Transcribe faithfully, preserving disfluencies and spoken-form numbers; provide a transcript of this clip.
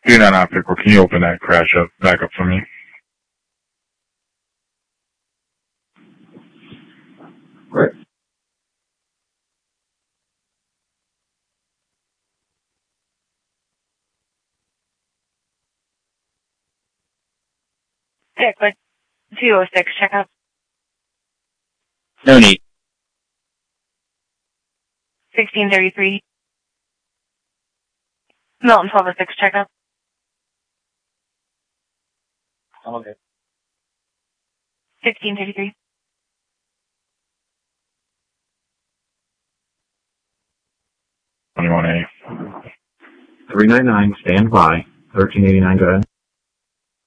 Do not optical. Can you open that crash up back up for me? Right. Dick, but two oh six, check up. No need. sixteen thirty-three. Milton twelve oh six, check up. Okay. sixteen thirty-three. twenty-one A. three nine nine, stand by. thirteen eighty-nine, go ahead.